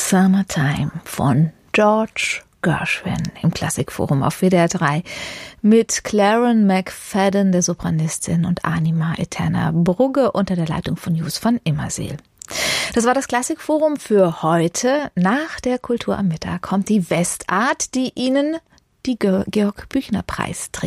Summertime von George Gershwin im Klassikforum auf WDR 3 mit Claren McFadden, der Sopranistin, und Anima Eterna Brugge unter der Leitung von Jus van Immerseel. Das war das Klassikforum für heute. Nach der Kultur am Mittag kommt die Westart, die Ihnen die Georg-Büchner-Preis trägt.